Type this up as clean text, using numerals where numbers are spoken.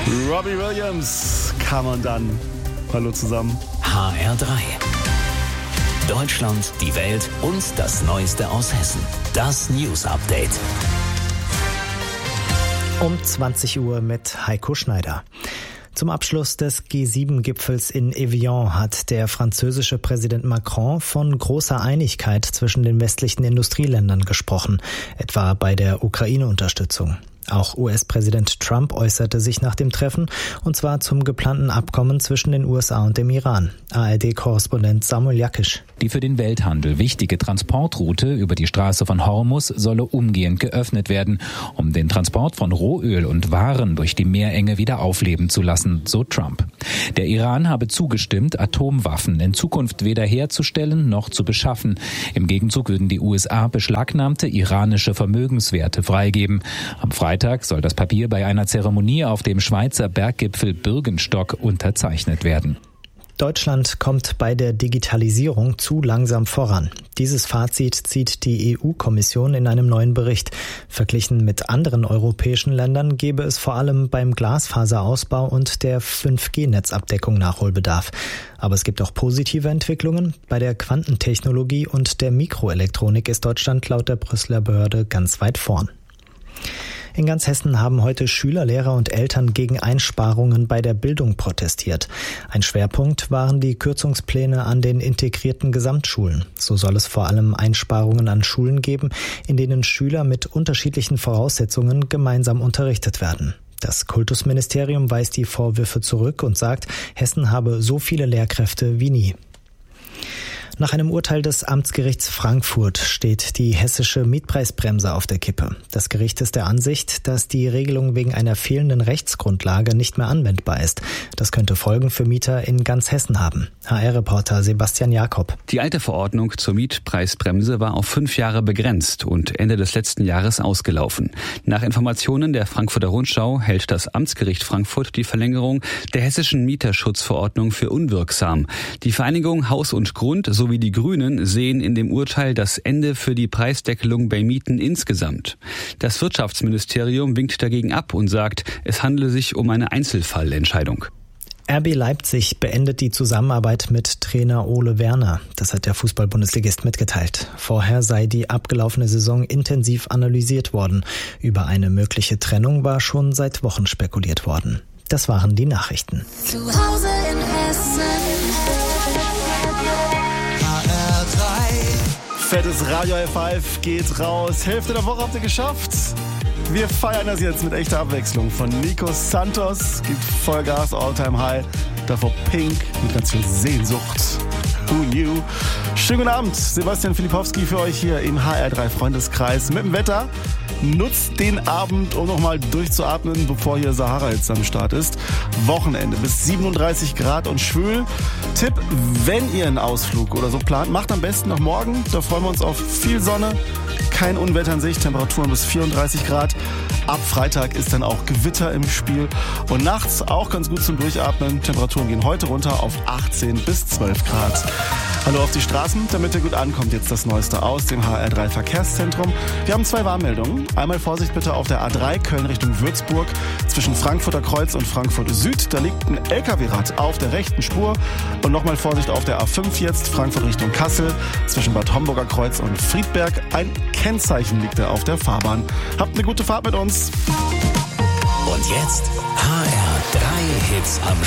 Robbie Williams kam und dann. Hallo zusammen. HR3. Deutschland, die Welt und das Neueste aus Hessen. Das News Update. Um 20 Uhr mit Heiko Schneider. Zum Abschluss des G7-Gipfels in Evian hat der französische Präsident Macron von großer Einigkeit zwischen den westlichen Industrieländern gesprochen, etwa bei der Ukraine-Unterstützung. Auch US-Präsident Trump äußerte sich nach dem Treffen, und zwar zum geplanten Abkommen zwischen den USA und dem Iran. ARD-Korrespondent Samuel Jakisch. Die für den Welthandel wichtige Transportroute über die Straße von Hormuz solle umgehend geöffnet werden, um den Transport von Rohöl und Waren durch die Meerenge wieder aufleben zu lassen, so Trump. Der Iran habe zugestimmt, Atomwaffen in Zukunft weder herzustellen noch zu beschaffen. Im Gegenzug würden die USA beschlagnahmte iranische Vermögenswerte freigeben. Am Freitag soll das Papier bei einer Zeremonie auf dem Schweizer Berggipfel Bürgenstock unterzeichnet werden. Deutschland kommt bei der Digitalisierung zu langsam voran. Dieses Fazit zieht die EU-Kommission in einem neuen Bericht. Verglichen mit anderen europäischen Ländern gäbe es vor allem beim Glasfaserausbau und der 5G-Netzabdeckung Nachholbedarf. Aber es gibt auch positive Entwicklungen. Bei der Quantentechnologie und der Mikroelektronik ist Deutschland laut der Brüsseler Behörde ganz weit vorn. In ganz Hessen haben heute Schüler, Lehrer und Eltern gegen Einsparungen bei der Bildung protestiert. Ein Schwerpunkt waren die Kürzungspläne an den integrierten Gesamtschulen. So soll es vor allem Einsparungen an Schulen geben, in denen Schüler mit unterschiedlichen Voraussetzungen gemeinsam unterrichtet werden. Das Kultusministerium weist die Vorwürfe zurück und sagt, Hessen habe so viele Lehrkräfte wie nie. Nach einem Urteil des Amtsgerichts Frankfurt steht die hessische Mietpreisbremse auf der Kippe. Das Gericht ist der Ansicht, dass die Regelung wegen einer fehlenden Rechtsgrundlage nicht mehr anwendbar ist. Das könnte Folgen für Mieter in ganz Hessen haben. HR-Reporter Sebastian Jakob. Die alte Verordnung zur Mietpreisbremse war auf 5 Jahre begrenzt und Ende des letzten Jahres ausgelaufen. Nach Informationen der Frankfurter Rundschau hält das Amtsgericht Frankfurt die Verlängerung der hessischen Mieterschutzverordnung für unwirksam. Die Vereinigung Haus und Grund sowie die Grünen sehen in dem Urteil das Ende für die Preisdeckelung bei Mieten insgesamt. Das Wirtschaftsministerium winkt dagegen ab und sagt, es handele sich um eine Einzelfallentscheidung. RB Leipzig beendet die Zusammenarbeit mit Trainer Ole Werner. Das hat der Fußball-Bundesligist mitgeteilt. Vorher sei die abgelaufene Saison intensiv analysiert worden. Über eine mögliche Trennung war schon seit Wochen spekuliert worden. Das waren die Nachrichten. Zu Hause in Hessen. Fettes Radio F5 geht raus. Hälfte der Woche habt ihr geschafft. Wir feiern das jetzt mit echter Abwechslung. Von Nico Santos gibt Vollgas, All-Time High. Davor Pink mit ganz viel Sehnsucht. Who knew? Schönen guten Abend. Sebastian Filipowski für euch hier im HR3 Freundeskreis mit dem Wetter. Nutzt den Abend, um nochmal durchzuatmen, bevor hier Sahara jetzt am Start ist. Wochenende bis 37 Grad und schwül. Tipp, wenn ihr einen Ausflug oder so plant, macht am besten noch morgen. Da freuen wir uns auf viel Sonne, kein Unwetter in Sicht, Temperaturen bis 34 Grad. Ab Freitag ist dann auch Gewitter im Spiel. Und nachts auch ganz gut zum Durchatmen. Temperaturen gehen heute runter auf 18 bis 12 Grad. Hallo auf die Straßen, damit ihr gut ankommt. Jetzt das Neueste aus dem HR3 Verkehrszentrum. Wir haben 2 Warnmeldungen. Einmal Vorsicht bitte auf der A3 Köln Richtung Würzburg zwischen Frankfurter Kreuz und Frankfurt Süd. Da liegt ein LKW-Rad auf der rechten Spur. Und nochmal Vorsicht auf der A5 jetzt Frankfurt Richtung Kassel zwischen Bad Homburger Kreuz und Friedberg. Ein Kennzeichen liegt da auf der Fahrbahn. Habt eine gute Fahrt mit uns. Und jetzt HR3 Hits am